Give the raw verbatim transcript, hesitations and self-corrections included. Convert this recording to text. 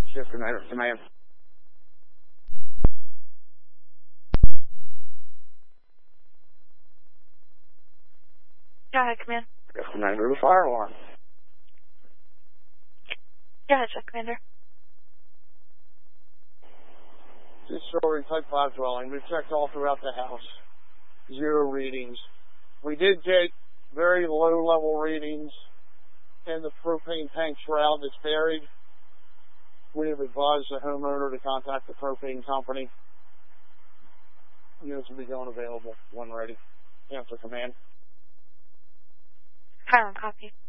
Shift Commander, command. Go ahead, Command. Shift Commander, the fire alarm. Go ahead, Shift Commander. Two-story type five dwelling. We've checked all throughout the house. Zero readings. We did get very low-level readings in the propane tank shroud that's buried. We have advised the homeowner to contact the propane company. Units will be going available when ready. Answer command. Fire on copy.